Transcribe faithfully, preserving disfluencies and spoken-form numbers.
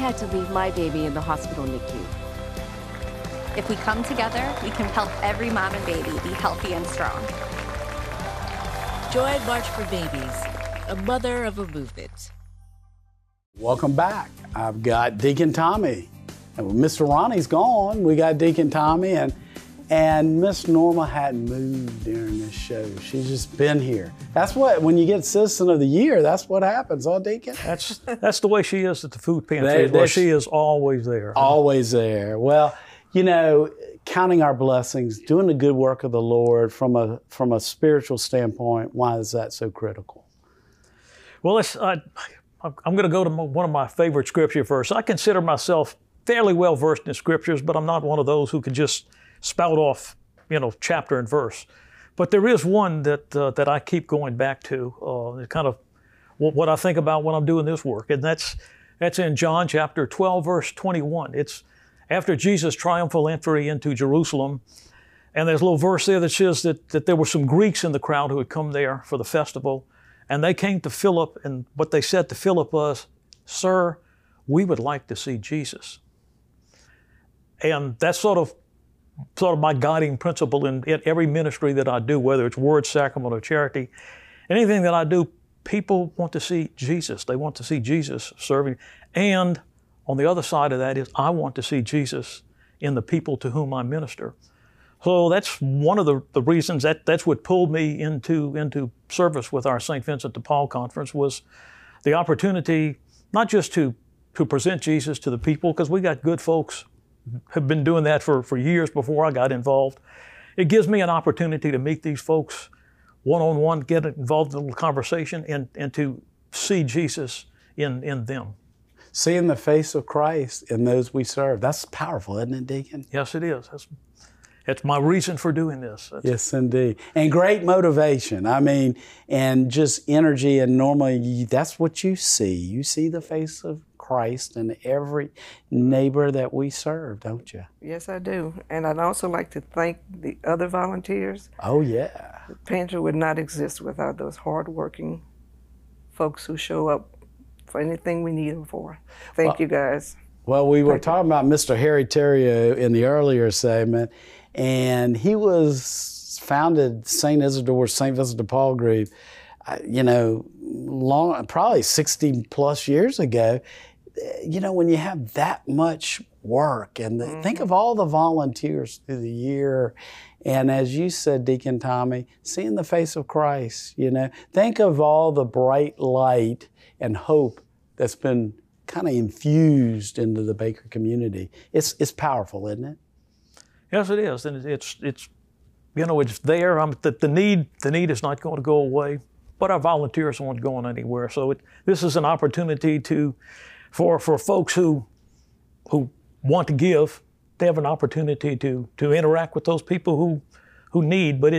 had to leave my baby in the hospital N I C U. If we come together, we can help every mom and baby be healthy and strong. Join March for Babies, a mother of a movement. Welcome back. I've got Deacon Tommy. And Mister Ronnie's gone. We got Deacon Tommy, and and Miss Norma hadn't moved during this show. She's just been here. That's what, when you get Citizen of the Year, that's what happens, huh, Deacon? That's that's the way she is at the food pantry. They, well, she is always there. Always there. Well, you know, counting our blessings, doing the good work of the Lord from a from a spiritual standpoint, why is that so critical? Well, it's, I, I'm going to go to one of my favorite scripture verses. I consider myself fairly well versed in scriptures, but I'm not one of those who can just spout off, you know, chapter and verse. But there is one that uh, that I keep going back to, uh, kind of what I think about when I'm doing this work, and that's that's in John chapter twelve, verse twenty-one. It's after Jesus' triumphal entry into Jerusalem, and there's a little verse there that says that that there were some Greeks in the crowd who had come there for the festival, and they came to Philip, and what they said to Philip was, "Sir, we would like to see Jesus." And that's sort of sort of my guiding principle in, in every ministry that I do, whether it's word, sacrament, or charity. Anything that I do, people want to see Jesus. They want to see Jesus serving. And on the other side of that is I want to see Jesus in the people to whom I minister. So that's one of the, the reasons, that that's what pulled me into, into service with our Saint Vincent de Paul Conference, was the opportunity not just to, to present Jesus to the people, because we got good folks have been doing that for, for years before I got involved. It gives me an opportunity to meet these folks one-on-one, get involved in a little conversation, and, and to see Jesus in, in them. Seeing the face of Christ in those we serve. That's powerful, isn't it, Deacon? Yes, it is. That's, that's my reason for doing this. That's, yes, indeed. And great motivation. I mean, and just energy, and normally that's what you see. You see the face of Christ in every neighbor that we serve, don't you? Yes, I do. And I'd also like to thank the other volunteers. Oh, yeah. The pantry would not exist without those hardworking folks who show up for anything we need them for. Thank well, you, guys. Well, we were thank talking you. about Mister Harry Theriault in the earlier segment, and he was founded Saint Isidore, Saint Vincent de Paul group, uh, you know, long, probably sixty plus years ago. You know, when you have that much work, and the, mm-hmm. think of all the volunteers through the year, and as you said, Deacon Tommy, seeing the face of Christ, you know, think of all the bright light and hope that's been kind of infused into the Baker community. It's it's powerful, isn't it? Yes, it is, and it's it's you know it's there. I'm, the, the need the need is not going to go away, but our volunteers aren't going anywhere. So it, this is an opportunity to. For, for folks who, who want to give, they have an opportunity to, to interact with those people who, who need, but it